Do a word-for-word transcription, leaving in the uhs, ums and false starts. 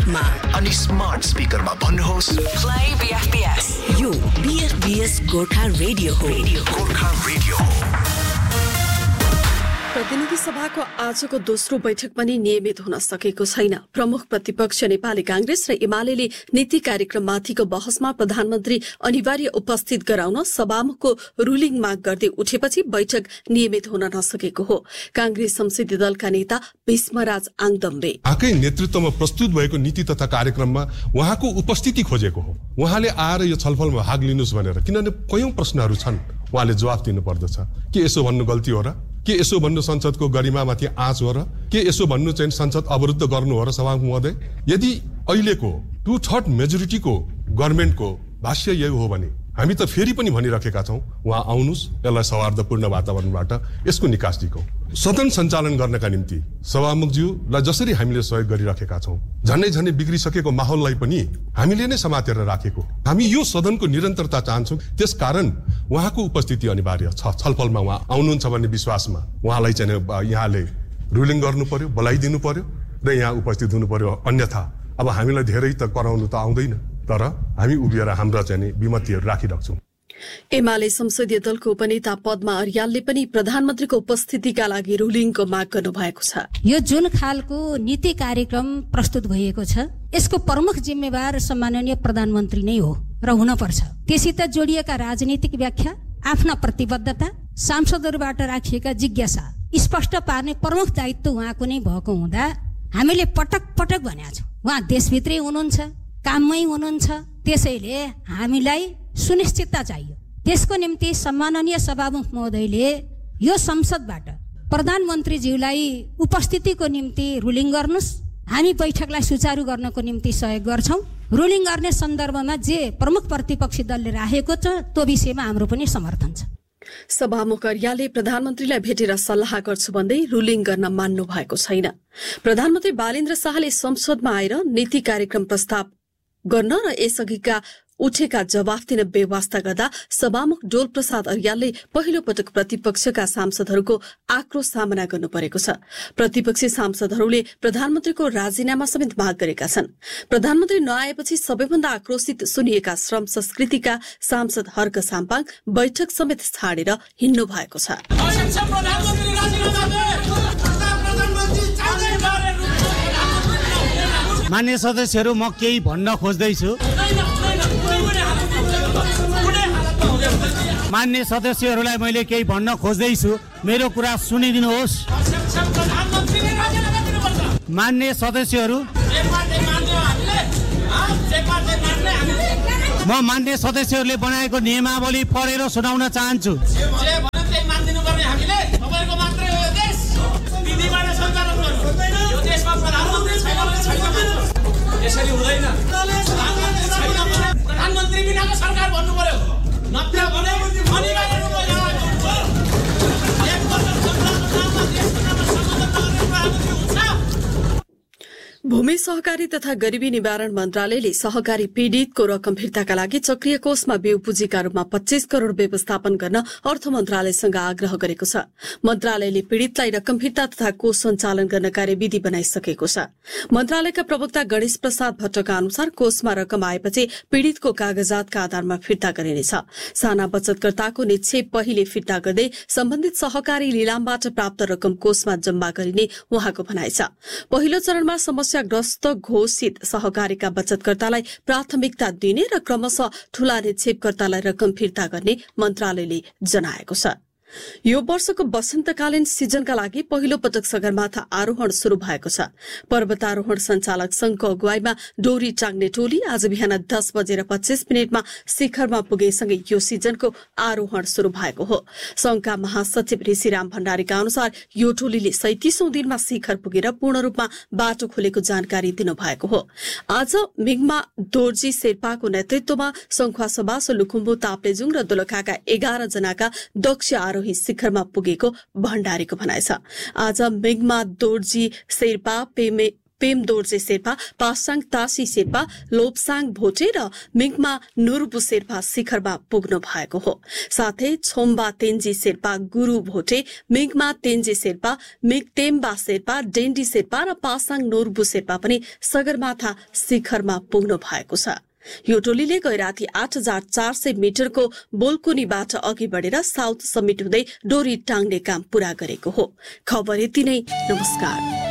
एपमा अनि स्मार्ट स्पिकरमा भन्नुहोस् प्ले बीएफबीएस। यो बीएफबीएस गोर्खा रेडियो हो। गोर्खा रेडियो हो। प्रतिनिधि सभाको आजको दोस्रो बैठक पनि नियमित हुन सकेको छैन। प्रमुख प्रतिपक्ष नेपाली कांग्रेस र एमालेले नीति कार्यक्रममाथिको बहसमा प्रधानमन्त्री अनिवार्य उपस्थित गराउन सभामुखको रुलिङ माग गर्दै उठेपछि बैठक नियमित हुन नसकेको हो। कांग्रेस संसदीय दलका नेता भीष्मराज आङदम्बे आकै नेतृत्वमा प्रस्तुत भएको नीति तथा कार्यक्रममा उहाँको उपस्थिति खोजेको हो। उहाँले आएर यो छलफलमा भाग लिनुस् भनेर, किनभने कयौं प्रश्नहरू छन्, उहाँले जवाफ दिनु पर्दछ। के यसो भन्नु गल्ती हो र? के यसो भन्नु संसदको गरिमामाथि आँच हो र? के यसो भन्नु चाहिँ संसद अवरुद्ध गर्नु हो र सभामुख महोदय? यदि अहिलेको टु थर्ड मेजोरिटीको गभर्नमेन्टको भाष्य यही हो भने हामी त फेरि पनि भनिराखेका छौं, उहाँ आउनुस्, यसलाई सौहार्दपूर्ण वातावरणबाट यसको निकास दिगौं। सदन सञ्चालन गर्नका निम्ति सभामुखज्यूलाई जसरी हामीले सहयोग गरिराखेका छौं, झन्डै झन्डै बिग्रिसकेको माहौललाई पनि हामीले नै समातेर राखेको। हामी यो सदनको निरन्तरता चाहन्छौं, त्यसकारण उहाँको उपस्थिति अनिवार्य छ। छलफलमा उहाँ आउनुहुन्छ भन्ने विश्वासमा उहाँलाई चाहिँ यहाँले रुलिङ गर्नु पर्यो, बोलाइदिनु पर्यो र यहाँ उपस्थित हुनु पर्यो। अन्यथा अब हामीलाई धेरै त कराउनु त आउँदैन, तर हामी उभिएर हाम्रा चाहिँ विमतिहरू राखिराख्छौं। एमाले संसदीय दलको उपनेता पद्मा अर्यालले पनि प्रधानमन्त्रीको उपस्थितिका लागि रुलिङको माग गर्नु भएको छ। यो जुन खालको नीति कार्यक्रम प्रस्तुत भएको छ, यसको प्रमुख जिम्मेवार सम्माननीय प्रधानमन्त्री नै हो र हुनपर्छ। त्यसैत जोडिएका राजनीतिक व्याख्या, आफ्ना प्रतिबद्धता, सांसदहरूबाट राखिएका जिज्ञासा स्पष्ट पार्ने प्रमुख दायित्व उहाँको नै भएको हुँदा हामीले पटक पटक भनेका छौँ, उहाँ देशभित्रै हुनुहुन्छ, काममै हुनुहुन्छ। त्यसैले हामीलाई सुनिश्चितता चाहियो। त्यसको निम्ति सम्माननीय सभामुख महोदयले यो संसदबाट प्रधानमन्त्रीज्यूलाई उपस्थितिको निम्ति रुलिङ गर्नुस्, हामी बैठकलाई सुचारू गर्नको निम्ति सहयोग गर्छौं। रुलिङ गर्ने सन्दर्भमा जे प्रमुख प्रतिपक्षी दलले राखेको छ त्यो विषयमा हाम्रो पनि समर्थन छ। सभामुख अर्यालले प्रधानमन्त्रीलाई भेटेर सल्लाह गर्छु भन्दै रुलिङ गर्न मान्नु भएको छैन। प्रधानमन्त्री बालेन्द्र शाहले संसदमा आएर नीति कार्यक्रम प्रस्ताव गर्न र यसअघिका उठेका जवाफ दिन व्यवस्था गर्दा सभामुख डोल प्रसाद अर्यालले पहिलो पटक प्रतिपक्षका सांसदहरूको आक्रोश सामना गर्नु परेको छ। प्रतिपक्षी सांसदहरूले प्रधानमन्त्रीको राजीनामा समेत माग गरेका छन्। प्रधानमन्त्री नआएपछि सबैभन्दा आक्रोशित सुनिएका श्रम संस्कृतिका सांसद हर्क साम्पाङ बैठक समेत छाडेर हिँड्नु भएको छ। मान्य सदस्यहरू, म केही भन्न खोज्दैछु। मान्य सदस्यहरूलाई मैले केही भन्न खोज्दैछु, मेरो कुरा सुनिदिनुहोस्। मान्य सदस्यहरू, म मान्य सदस्यहरूले बनाएको नियमावली पढेर सुनाउन चाहन्छु। यसरी हुँदैन। प्रधानमन्त्री बिनाको सरकार भन्नु पर्यो। नत्र भने अनिवार्य रूपमा भूमि सहकारी तथा गरीबी निवारण मन्त्रालयले सहकारी पीड़ितको रकम फिर्ताका लागि चक्रिय कोषमा बेउ पुँजीका रूपमा पच्चीस करोड़ व्यवस्थापन गर्न अर्थ मन्त्रालयसँग आग्रह गरेको छ। मन्त्रालयले पीड़ितलाई रकम फिर्ता तथा कोष सञ्चालन गर्न कार्यविधि बनाइसकेको छ। मन्त्रालयका प्रवक्ता गणेश प्रसाद भट्टका अनुसार कोषमा रकम आएपछि पीड़ितको कागजातका आधारमा फिर्ता गरिनेछ। साना बचतकर्ताको निक्षेप पहिले फिर्ता गर्दै सम्बन्धित सहकारी लिलामबाट प्राप्त रकम कोषमा जम्मा गरिने उहाँको भनाइ छ। पहिलो चरणमा समस्याग्रस्त घोषित सहकारीका बचतकर्तालाई प्राथमिकता दिने र क्रमशः ठूला निक्षेपकर्तालाई रकम फिर्ता गर्ने मन्त्रालयले जनाएको छ। यो वर्षको वसन्तकालीन सिजनका लागि पहिलो पटक सगरमाथा आरोहण शुरू भएको छ। पर्वतारोहण संचालक संघको अगुवाईमा डोरी टाङ्ने टोली आज बिहान दस बजेर पच्चीस मिनटमा शिखरमा पुगेसँगै यो सिजनको आरोहण शुरू भएको हो। संघका महासचिव ऋषिराम भण्डारीका अनुसार यो टोलीले सैतिसौं दिनमा शिखर पुगेर पूर्ण रूपमा बाटो खोलेको जानकारी दिनुभएको हो। आज मिङमा दोर्जी शेर्पाको नेतृत्वमा संखुवासभा लुखुम्बु ताप्लेजुङ र दोलखाका एघार जनाका दक्ष आरोही शिखरमा पुगेको भण्डारीको भनाइ छ। आज मिङमा दोर्जी शेर्पा पेमे पेम दोर्जे शेर्पा, पासाङ तासी शेर्पा, लोपसाङ भोटे र मिङमा नुर्बु शेर्पा शिखरमा पुग्नु भएको हो। साथै छोम्बा तेन्जी शेर्पा, गुरु भोटे, मिङमा तेन्जी शेर्पा, मिगतेम्बा शेर्पा, डेन्डी शेर्पा र पासाङ नुर्बु शेर्पा पनि सगरमाथा शिखरमा पुग्नु भएको छ। यो टोलीले गैराती आठ हजार चार सय मिटरको बोल्कुनीबाट अघि बढेर साउथ समिट हुँदै डोरी टाङ्ने काम पूरा गरेको हो। खबर यति नै। नमस्कार।